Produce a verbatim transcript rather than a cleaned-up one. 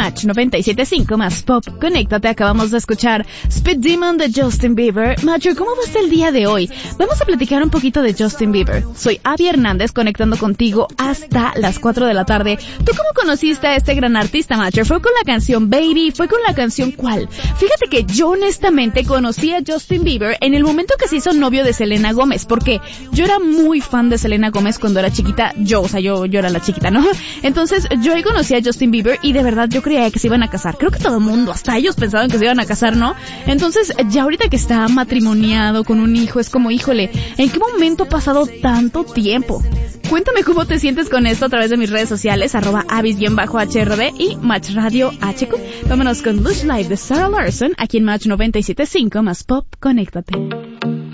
Match noventa y siete punto cinco más Pop. Conéctate, acabamos de escuchar Speed Demon de Justin Bieber. Matcher, ¿cómo va a ser el día de hoy? Vamos a platicar un poquito de Justin Bieber. Soy Abby Hernández, conectando contigo hasta las cuatro de la tarde. ¿Tú cómo conociste a este gran artista, Matcher? ¿Fue con la canción Baby? ¿Fue con la canción cuál? Fíjate que yo honestamente conocí a Justin Bieber en el momento que se hizo novio de Selena Gómez, porque yo era muy fan de Selena Gómez cuando era chiquita. Yo, o sea, yo, yo era la chiquita, ¿no? Entonces, yo ahí conocí a Justin Bieber y de verdad yo creía que se iban a casar. Creo que todo el mundo, hasta ellos pensaban que se iban a casar, ¿no? Entonces, ya ahorita que está matrimoniado con un hijo, es como, híjole, ¿en qué momento ha pasado tanto tiempo? Cuéntame cómo te sientes con esto a través de mis redes sociales, arroba avis-H R D y Match Radio H Q. Vámonos con Lush Live de Sarah Larson, aquí en Match noventa y siete punto cinco más Pop. Conéctate.